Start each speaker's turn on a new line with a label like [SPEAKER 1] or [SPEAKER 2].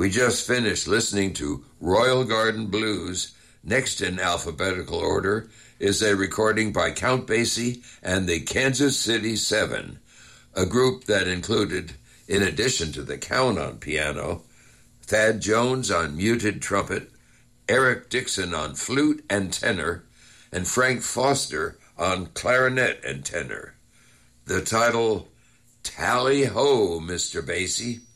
[SPEAKER 1] We just finished listening to Royal Garden Blues. Next in alphabetical order is a recording by Count Basie and the Kansas City Seven, a group that included, in addition to the Count on piano, Thad Jones on muted trumpet, Eric Dixon on flute and tenor, and Frank Foster on clarinet and tenor. The title, Tally Ho, Mr. Basie,